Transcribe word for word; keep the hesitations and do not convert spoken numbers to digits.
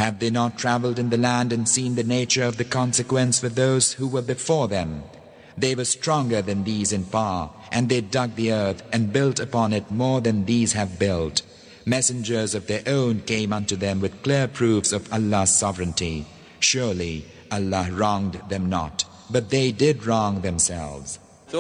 Have they not travelled in the land and seen the nature of the consequence for those who were before them? They were stronger than these in power, and they dug the earth and built upon it more than these have built. Messengers of their own came unto them with clear proofs of Allah's sovereignty. Surely Allah wronged them not, but they did wrong themselves.